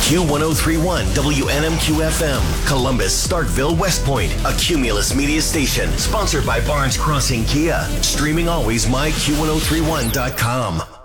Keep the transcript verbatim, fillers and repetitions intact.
Q ten thirty-one W N M Q F M, Columbus, Starkville, West Point, a Cumulus media station. Sponsored by Barnes Crossing Kia. Streaming always, my Q ten thirty-one dot com.